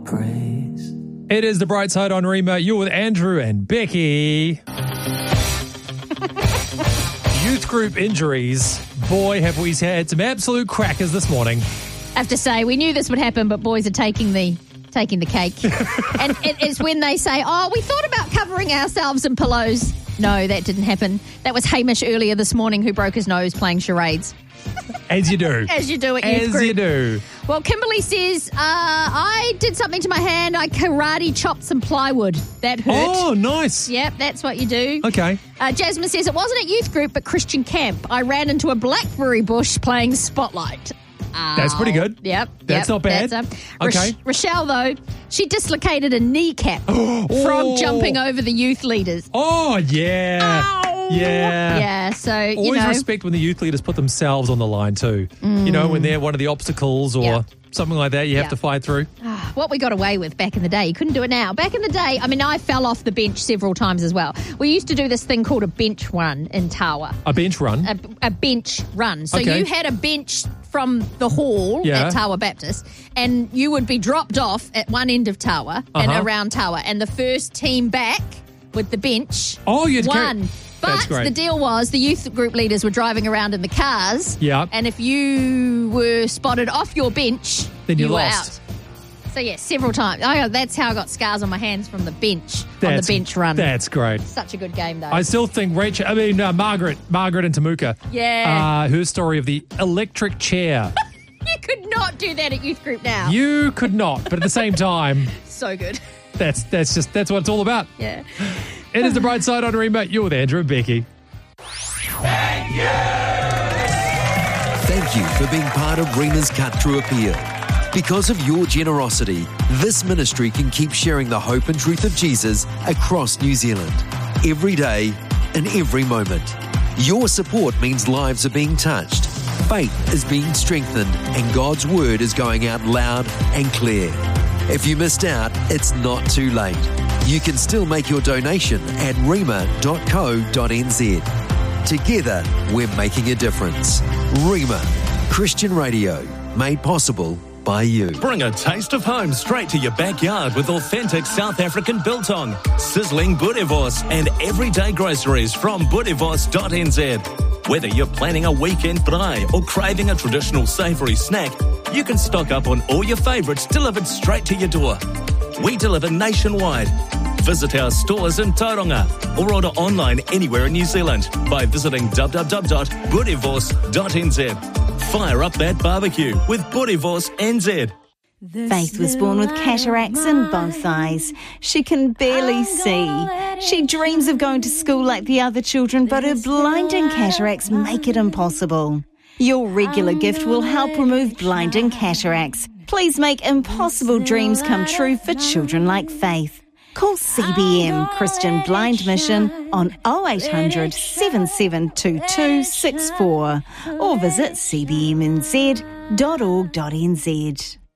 praise. It is the bright side on Rima. You're with Andrew and Becky. Youth group injuries. Boy, have we had some absolute crackers this morning. I have to say, we knew this would happen, but boys are taking the cake. And it is when they say, oh, we thought about covering ourselves in pillows. No, that didn't happen. That was Hamish earlier this morning who broke his nose playing charades. As you do. As you do at youth group. As you do. Well, Kimberly says, I did something to my hand. I karate chopped some plywood. That hurt. Oh, nice. Yep, that's what you do. Okay. Jasmine says, it wasn't at youth group, but Christian camp. I ran into a blackberry bush playing Spotlight. That's pretty good. Yep. That's not bad. Okay. Rochelle, though, she dislocated a kneecap from jumping over the youth leaders. Oh, yeah. Ow. Yeah. Yeah, so, Always respect when the youth leaders put themselves on the line too. You know, when they're one of the obstacles or something like that you have to fight through. What we got away with back in the day, you couldn't do it now. Back in the day, I mean, I fell off the bench several times as well. We used to do this thing called a bench run in Tawa. A bench run? A bench run. So you had a bench from the hall at Tawa Baptist, and you would be dropped off at one end of Tawa and around Tawa, and the first team back with the bench won. But the deal was the youth group leaders were driving around in the cars. Yeah. And if you were spotted off your bench, then you were lost. out. So, yeah, several times. That's how I got scars on my hands from the bench, on the bench run. That's great. Such a good game, though. I still think Margaret and Tamuka. Yeah. Her story of the electric chair. You could not do that at youth group now. You could not, but at the same time. So good. That's what it's all about. Yeah. It is the bright side on Rima. You're with Andrew and Becky. Thank you for being part of Rima's Cut Through Appeal. Because of your generosity, this ministry can keep sharing the hope and truth of Jesus across New Zealand, every day, in every moment. Your support means lives are being touched, faith is being strengthened, and God's word is going out loud and clear. If you missed out, it's not too late. You can still make your donation at rima.co.nz. Together, we're making a difference. Rima, Christian radio, made possible by you. Bring a taste of home straight to your backyard with authentic South African biltong, sizzling boerewors, and everyday groceries from boerewors.nz. Whether you're planning a weekend braai or craving a traditional savoury snack, you can stock up on all your favourites delivered straight to your door. We deliver nationwide. Visit our stores in Tauranga or order online anywhere in New Zealand by visiting www.boerewors.nz. Fire up that barbecue with Boerewors NZ. Faith was born with cataracts in both eyes. She can barely see. She dreams of going to school like the other children, but her blinding cataracts make it impossible. Your regular gift will help remove blinding cataracts. Please make impossible dreams come true for children like Faith. Call CBM Christian Blind Mission on 0800 7722 64 or visit cbmnz.org.nz.